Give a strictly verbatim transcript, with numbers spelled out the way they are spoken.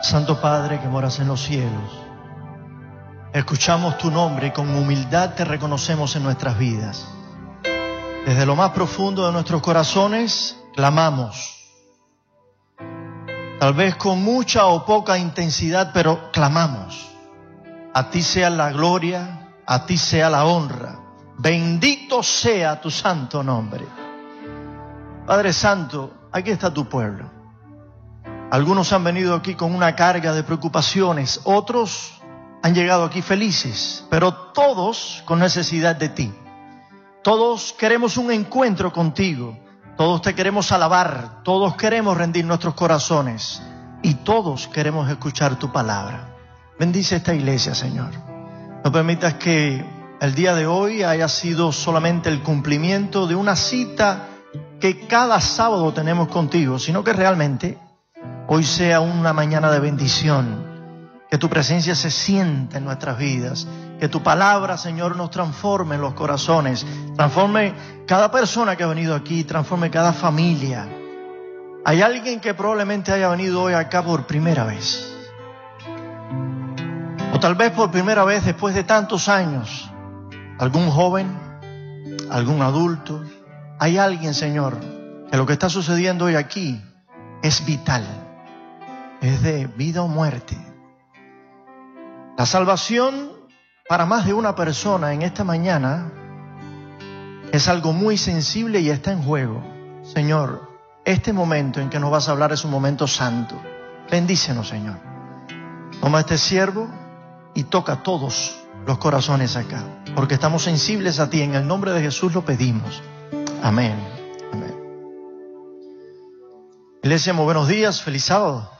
Santo Padre que moras en los cielos, escuchamos tu nombre y con humildad te reconocemos en nuestras vidas. Desde lo más profundo de nuestros corazones clamamos, tal vez con mucha o poca intensidad, pero clamamos. A ti sea la gloria, a ti sea la honra. Bendito sea tu santo nombre. Padre Santo, aquí está tu pueblo. Algunos han venido aquí con una carga de preocupaciones, otros han llegado aquí felices, pero todos con necesidad de ti. Todos queremos un encuentro contigo, todos te queremos alabar, todos queremos rendir nuestros corazones y todos queremos escuchar tu palabra. Bendice esta iglesia, Señor. No permitas que el día de hoy haya sido solamente el cumplimiento de una cita que cada sábado tenemos contigo, sino que realmente hoy sea una mañana de bendición, que tu presencia se sienta en nuestras vidas, que tu palabra, Señor, nos transforme en los corazones, transforme cada persona que ha venido aquí, transforme cada familia. Hay alguien que probablemente haya venido hoy acá por primera vez, o tal vez por primera vez después de tantos años, algún joven, algún adulto. Hay alguien, Señor, que lo que está sucediendo hoy aquí es vital, es de vida o muerte. La salvación para más de una persona en esta mañana es algo muy sensible y está en juego. Señor, este momento en que nos vas a hablar es un momento santo. Bendícenos, Señor. Toma este siervo y toca todos los corazones acá, porque estamos sensibles a ti. En el nombre de Jesús lo pedimos. Amén. Amén. Iglesia, muy buenos días. Feliz sábado.